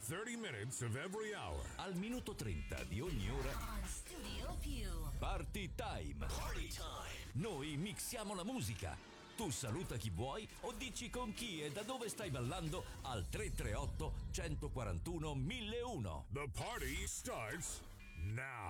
30 minutes of every hour. Al minuto 30 di ogni ora. On Studio Più. Party time. Party time. Noi mixiamo la musica. Tu saluta chi vuoi o dici con chi e da dove stai ballando al 338 141 1001. The party starts now.